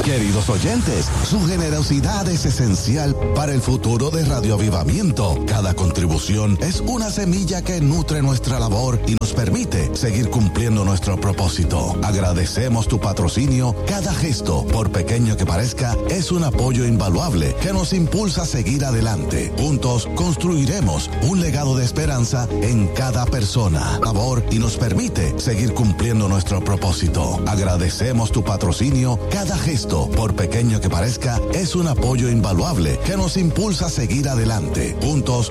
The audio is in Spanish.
Queridos oyentes, su generosidad es esencial para el futuro de Radio Avivamiento. Cada contribución es una semilla que nutre nuestra labor y nos permite seguir cumpliendo nuestro propósito. Agradecemos tu patrocinio. Cada gesto, por pequeño que parezca, es un apoyo invaluable que nos impulsa a seguir adelante. Juntos construiremos un legado de esperanza en cada persona, labor y nos permite seguir cumpliendo nuestro propósito. Agradecemos tu patrocinio. Cada gesto, por pequeño que parezca, es un apoyo invaluable que nos impulsa a seguir adelante. Juntos